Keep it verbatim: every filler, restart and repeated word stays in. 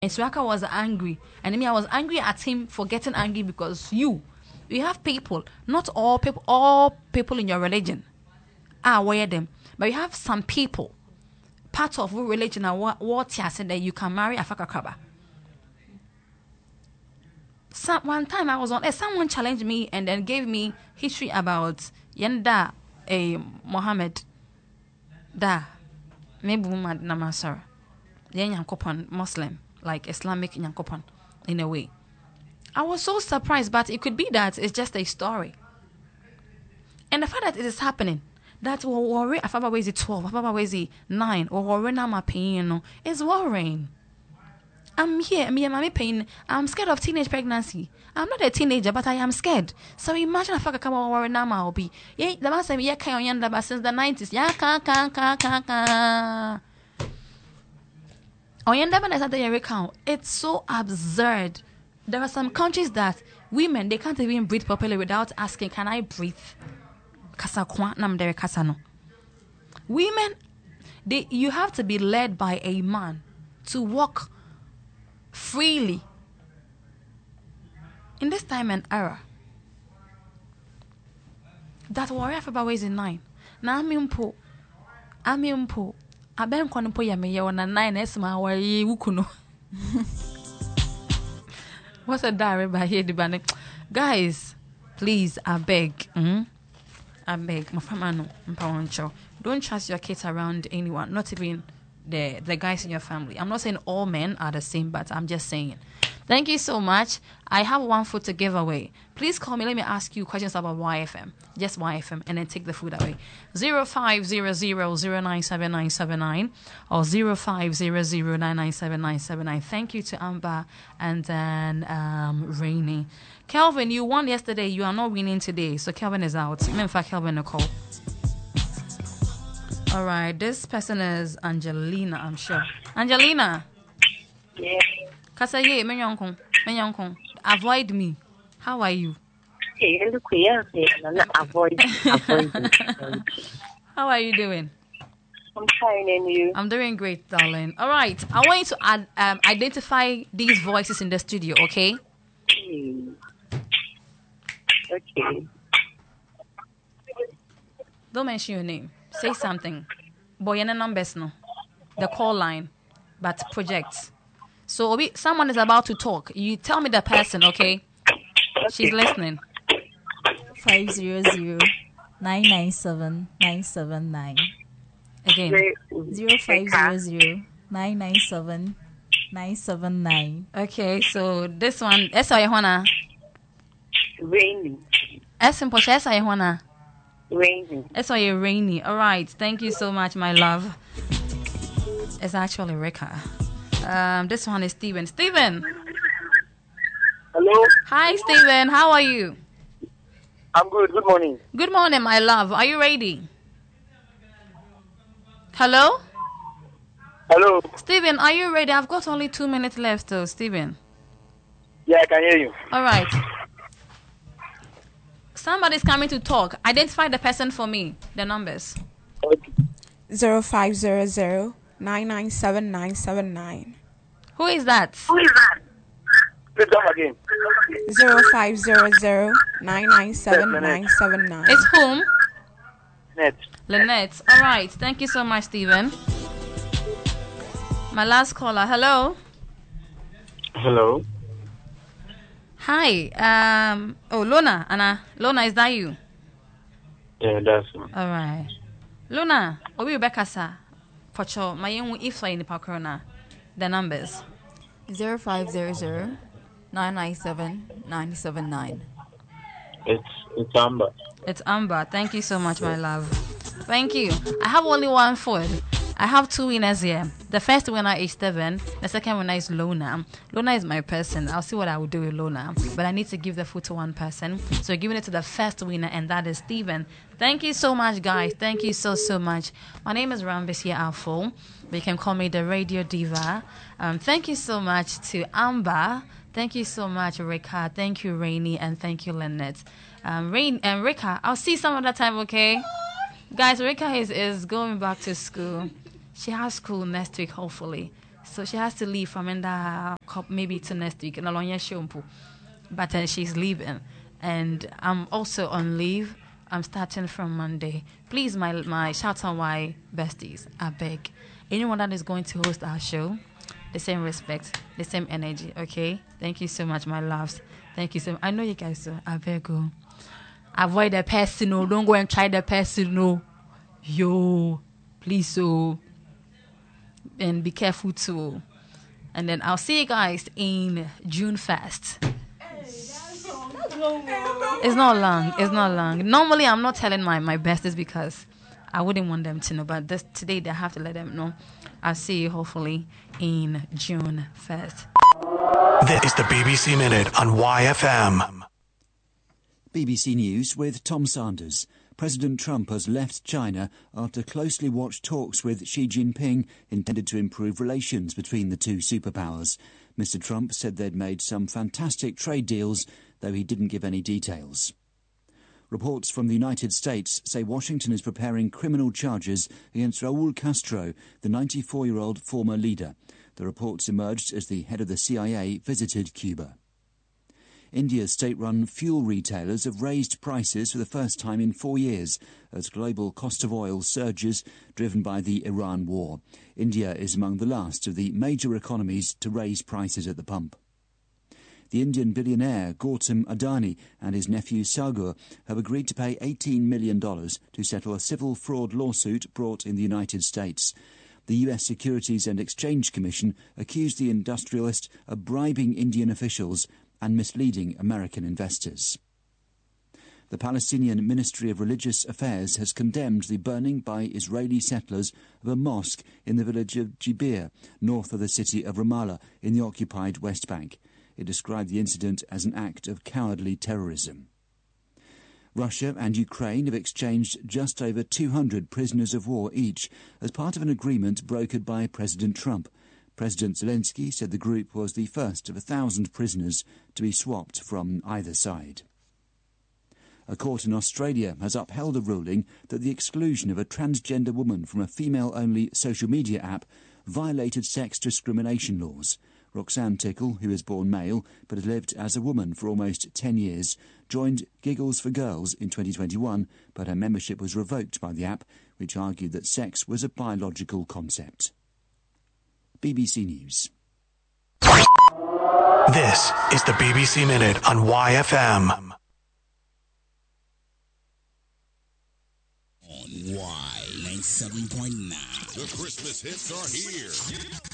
And Swaka was angry. And I mean, I was angry at him for getting angry because you, you have people, not all people, all people in your religion are aware them, but you have some people, part of your religion, are what what you said that you can marry a Fakakraba. Some, one time I was on, eh, someone challenged me and then gave me history about Yenda a Mohammed da maybe woman namasara then yankopon Muslim like Islamic yankopon in a way. I was so surprised, but it could be that it's just a story. And the fact that it is happening, that worry afaba wezi twelve, afaba wezi nine, or worry na ma pain is worrying. I'm here, me and mommy pain. I'm scared of teenage pregnancy. I'm not a teenager, but I am scared. So imagine if I come over worry now, I'll be. Yeah, the man said, yeah, can you but since the nineties, yeah, can, can, can, can, can. Oh, yeah, it's so absurd. There are some countries that women, they can't even breathe properly without asking, can I breathe? Women, they, you have to be led by a man to walk freely in this time and era. That warrior for ways in nine. Now I'm impo. I'm impo. I been calling po yame ya wana nine esma wari wukuno. What's a diary by here the banner? Guys, please, I beg. Mm? I beg. My family no. Don't trust your kids around anyone, not even the the guys in your family. I'm not saying all men are the same, but I'm just saying. Thank you so much. I have one food to give away. Please call me. Let me ask you questions about Y F M. Just Y F M, and then take the food away. Zero five zero zero zero nine seven nine seven nine or zero five zero zero nine nine seven nine seven nine. Thank you to Amber and then um, Rainy. Kelvin, you won yesterday. You are not winning today, so Kelvin is out. In fact, Kelvin a call. All right, this person is Angelina, I'm sure. Angelina. Yeah. Kasaye, menyonkon, menyonkon. Avoid me. How are you? Hey, look here. Avoid, avoid. How are you doing? I'm fine, and you? I'm doing great, darling. All right, I want you to add, um, identify these voices in the studio, okay? Hmm. Okay. Don't mention your name. Say something. Boy, and numbers no. The call line, but project. So we, someone is about to talk. You tell me the person, okay? Okay. She's listening. Five zero zero nine nine seven nine seven nine. Again. Zero five zero zero nine nine seven nine seven nine. Okay, so this one. Esa Yehwana. Rainy. Esa Mposha Esa Yehwana. Rainy. Esa Ye Rainy. All right. Thank you so much, my love. It's actually Rika. Um, this one is Steven. Steven. Hello. Hi, Steven. How are you? I'm good. Good morning. Good morning, my love. Are you ready? Hello? Hello. Steven, are you ready? I've got only two minutes left, though, Steven. Yeah, I can hear you. All right. Somebody's coming to talk. Identify the person for me. The numbers. Okay. Zero five zero zero nine nine seven nine seven nine. Who is that? Who is that? Please come again. Zero five zero zero nine nine seven nine seven nine. It's whom? Net. Lynette. All right. Thank you so much, Steven. My last caller. Hello. Hello. Hi. Um. Oh, Lona. Anna. Lona, is that you? Yeah, that's me. All right. Lona. Obi Rebecca sa. Pocho. My young if in the pakrona. The numbers. Zero five zero zero nine nine seven nine seven nine. It's it's Amber. It's Amber. Thank you so much, my love. Thank you. I have only one food. I have two winners here. The first winner is Steven. The second winner is Lona. Lona is my person. I'll see what I will do with Lona. But I need to give the food to one person. So we're giving it to the first winner, and that is Steven. Thank you so much, guys. Thank you so, so much. My name is Ramvesia Afo. But you can call me the Radio Diva. Um, thank you so much to Amber. Thank you so much, Rika. Thank you, Rainy. And thank you, Lynette. Um, Rain and Rika, I'll see you some other time, okay? Guys, Rika is, is going back to school. She has school next week, hopefully. So she has to leave from in the cup maybe to next week. But uh, she's leaving. And I'm also on leave. I'm starting from Monday. Please, my my shout out my besties, I beg. Anyone that is going to host our show, the same respect, the same energy, okay? Thank you so much, my loves. Thank you so much. I know you guys do. I beg you. Avoid the person, no. Don't go and try the person, no. Yo, please, so. And be careful, too. And then I'll see you guys in June first. It's not long. It's not long. Normally, I'm not telling my, my besties because I wouldn't want them to know. But this, today, they have to let them know. I'll see you hopefully in June first. This is the B B C Minute on Y F M. B B C News with Tom Sanders. President Trump has left China after closely watched talks with Xi Jinping intended to improve relations between the two superpowers. Mister Trump said they'd made some fantastic trade deals, though he didn't give any details. Reports from the United States say Washington is preparing criminal charges against Raul Castro, the ninety-four-year-old former leader. The reports emerged as the head of the C I A visited Cuba. India's state-run fuel retailers have raised prices for the first time in four years as global cost of oil surges, driven by the Iran war. India is among the last of the major economies to raise prices at the pump. The Indian billionaire Gautam Adani and his nephew Sagar have agreed to pay eighteen million dollars to settle a civil fraud lawsuit brought in the United States. The U S Securities and Exchange Commission accused the industrialist of bribing Indian officials and misleading American investors. The Palestinian Ministry of Religious Affairs has condemned the burning by Israeli settlers of a mosque in the village of Jibir, north of the city of Ramallah, in the occupied West Bank. It described the incident as an act of cowardly terrorism. Russia and Ukraine have exchanged just over two hundred prisoners of war each as part of an agreement brokered by President Trump. President Zelensky said the group was the first of a thousand prisoners to be swapped from either side. A court in Australia has upheld a ruling that the exclusion of a transgender woman from a female-only social media app violated sex discrimination laws. Roxanne Tickle, who is born male but has lived as a woman for almost ten years, joined Giggles for Girls in twenty twenty-one, but her membership was revoked by the app, which argued that sex was a biological concept. B B C News. This is the B B C Minute on Y F M. On Y ninety-seven point nine. The Christmas hits are here.